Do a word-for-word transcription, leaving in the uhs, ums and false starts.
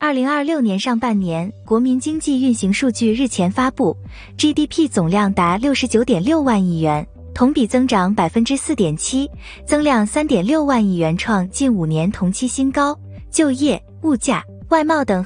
二零二六年上半年国民经济运行数据日前发布 ，G D P 总量达 六十九点六万亿元，同比增长 百分之四点七， 增量 三点六万亿元，创近五年同期新高。就业、物价、外贸等